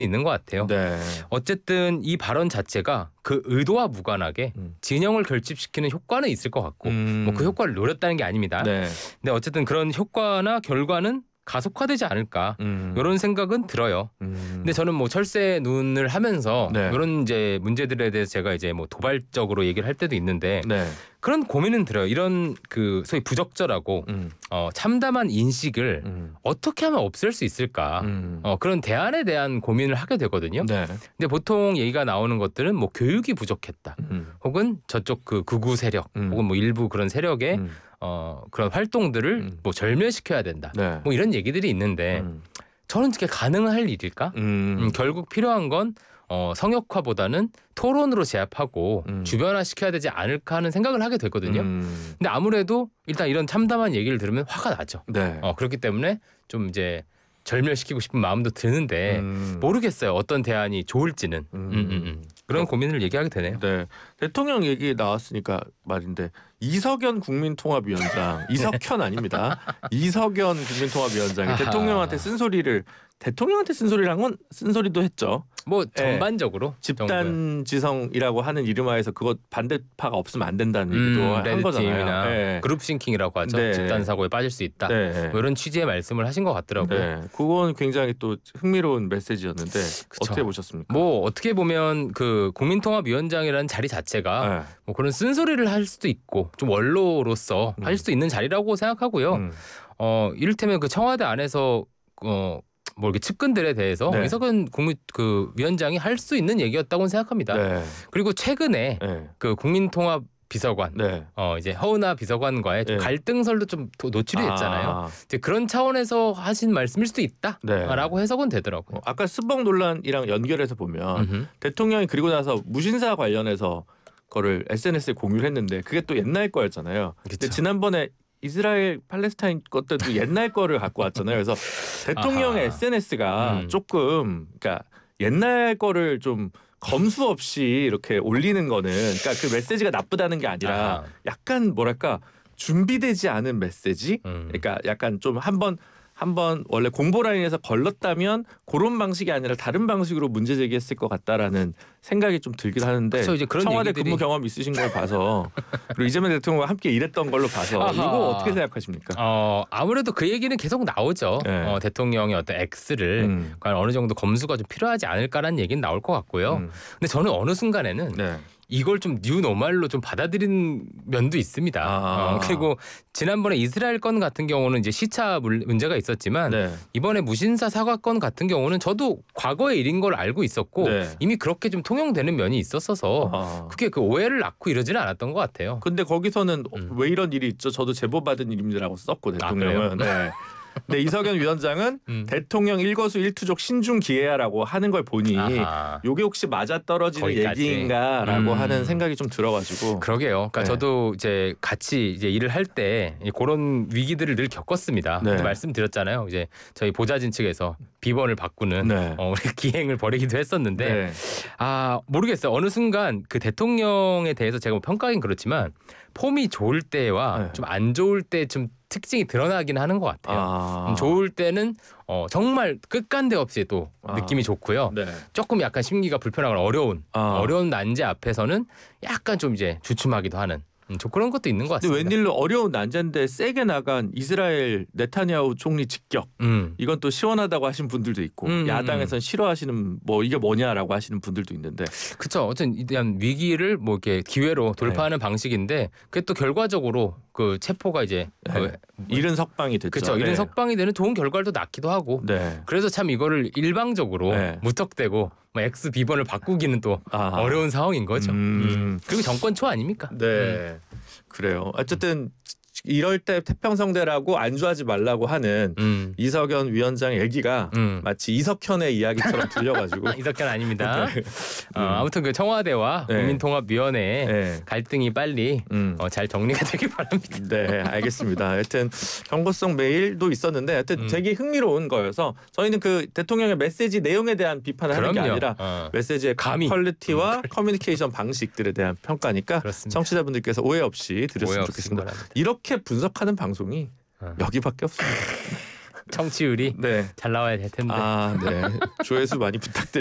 있는 것 같아요. 네. 어쨌든 이 발언 자체가 그 의도와 무관하게 진영을 결집시키는 효과는 있을 것 같고 뭐 그 효과를 노렸다는 게 아닙니다. 네. 근데 어쨌든 그런 효과나 결과는 가속화되지 않을까 이런 생각은 들어요. 근데 저는 뭐 철새 눈을 하면서 네. 이런 이제 문제들에 대해서 제가 이제 뭐 도발적으로 얘기를 할 때도 있는데 네. 그런 고민은 들어요. 이런 그 소위 부적절하고 참담한 인식을 어떻게 하면 없앨 수 있을까? 그런 대안에 대한 고민을 하게 되거든요. 네. 근데 보통 얘기가 나오는 것들은 뭐 교육이 부족했다, 혹은 저쪽 그 극우 세력, 혹은 뭐 일부 그런 세력의 그런 활동들을 뭐 절멸시켜야 된다. 네. 뭐 이런 얘기들이 있는데 저는 그게 가능할 일일까? 결국 필요한 건 성역화보다는 토론으로 제압하고 주변화시켜야 되지 않을까 하는 생각을 하게 되거든요. 근데 아무래도 일단 이런 참담한 얘기를 들으면 화가 나죠. 네. 그렇기 때문에 좀 이제 절멸시키고 싶은 마음도 드는데 모르겠어요. 어떤 대안이 좋을지는. 그런 고민을 얘기하게 되네요. 네. 대통령 얘기 나왔으니까 말인데 이석연 국민통합위원장, 이석현 아닙니다. 이석연 국민통합위원장이 대통령한테 쓴소리를 한 건 쓴소리도 했죠. 뭐 전반적으로 집단지성이라고 하는 이름하에서 그것 반대파가 없으면 안 된다는 얘기도 한 거잖아요. 네. 그룹싱킹이라고 하죠. 네. 집단 사고에 빠질 수 있다. 네. 뭐 이런 취지의 말씀을 하신 것 같더라고요. 네. 그건 굉장히 또 흥미로운 메시지였는데 그쵸. 어떻게 보셨습니까? 뭐 어떻게 보면 그 국민통합위원장이라는 자리 자체가 뭐 그런 쓴소리를 할 수도 있고 좀 원로로서 할 수 있는 자리라고 생각하고요. 이를테면 그 청와대 안에서 뭐 이렇게 측근들에 대해서 이석은 위원장이 할 수 있는 얘기였다고 생각합니다. 네. 그리고 최근에 그 국민통합 비서관, 이제 허은하 비서관과의 좀 갈등설도 좀 노출이 됐잖아요. 이제 그런 차원에서 하신 말씀일 수도 있다라고 해석은 되더라고요. 아까 스벅 논란이랑 연결해서 보면 대통령이 그리고 나서 무신사 관련해서 그거를 SNS에 공유를 했는데 그게 또 옛날 거였잖아요. 근데 지난번에 이스라엘 팔레스타인 것들도 옛날 거를 갖고 왔잖아요. 그래서 대통령의 SNS가 조금 그러니까 옛날 거를 좀 검수 없이 이렇게 올리는 거는 그러니까 그 메시지가 나쁘다는 게 아니라 약간 뭐랄까 준비되지 않은 메시지? 그러니까 약간 좀 한번 원래 공보 라인에서 걸렀다면 그런 방식이 아니라 다른 방식으로 문제 제기했을 것 같다라는 생각이 좀 들긴 하는데 그쵸, 이제 그런 청와대 얘기들이... 근무 경험 있으신 걸 봐서 그리고 이재명 대통령과 함께 일했던 걸로 봐서 이거 어떻게 생각하십니까? 아무래도 그 얘기는 계속 나오죠. 대통령의 어떤 X를 과연 어느 정도 검수가 좀 필요하지 않을까라는 얘기는 나올 것 같고요. 근데 저는 어느 순간에는 이걸 좀 뉴노멀로 좀 받아들인 면도 있습니다. 그리고 지난번에 이스라엘 건 같은 경우는 이제 시차 문제가 있었지만 이번에 무신사 사과 건 같은 경우는 저도 과거의 일인 걸 알고 있었고 이미 그렇게 좀 통용되는 면이 있었어서 그게 그 오해를 낳고 이러지는 않았던 것 같아요. 근데 거기서는 왜 이런 일이 있죠? 저도 제보받은 일입니다라고 썼고 대통령은. 네, 이석연 위원장은 대통령 일거수 일투족 신중 기해야라고 하는 걸 보니 이게 혹시 맞아 떨어지는 얘기인가라고 하는 생각이 좀 들어가지고. 그러게요. 그러니까 저도 이제 같이 이제 일을 할 때 그런 위기들을 늘 겪었습니다. 근데 말씀드렸잖아요. 이제 저희 보좌진 측에서 비번을 바꾸는 우리 기행을 벌이기도 했었는데 모르겠어요. 어느 순간 그 대통령에 대해서 제가 뭐 평가하긴 그렇지만 폼이 좋을 때와 좀 안 좋을 때 좀 특징이 드러나긴 하는 것 같아요. 좋을 때는 정말 끝간데 없이 또 느낌이 좋고요. 조금 약간 심기가 불편하거나 어려운 난제 앞에서는 약간 좀 이제 주춤하기도 하는 그런 것도 있는 것 같습니다. 근데 웬일로 어려운 난제인데 세게 나간 이스라엘 네타냐후 총리 직격 이건 또 시원하다고 하시는 분들도 있고 야당에서는 싫어하시는 뭐 이게 뭐냐라고 하시는 분들도 있는데 그렇죠. 어쨌든 이런 위기를 뭐 이렇게 기회로 돌파하는 방식인데 그게 또 결과적으로 그 체포가 이제 이른 석방이 됐죠. 그렇죠. 이른 석방이 되는 좋은 결과를 또 낳기도 하고 그래서 참 이거를 일방적으로 무턱대고 뭐 X 비번을 바꾸기는 또 어려운 상황인 거죠. 그리고 정권 초 아닙니까? 네. 그래요. 어쨌든 이럴 때 태평성대라고 안주하지 말라고 하는 이석연 위원장의 얘기가 마치 이석현의 이야기처럼 들려가지고 이석현 아닙니다. 아무튼 그 청와대와 국민통합위원회의 갈등이 빨리 잘 정리가 되길 바랍니다. 네, 알겠습니다. 하여튼 경고성 메일도 있었는데 하여튼 되게 흥미로운 거여서 저희는 그 대통령의 메시지 내용에 대한 비판을 하는 게 아니라 메시지의 퀄리티와 커뮤니케이션 방식들에 대한 평가니까 그렇습니다. 청취자분들께서 오해 없이 들으셨으면 좋겠습니다. 이렇게 분석하는 방송이 여기밖에 없습니다. 청취율이 잘 나와야 될 텐데. 아, 네. 조회수 많이 부탁드립니다.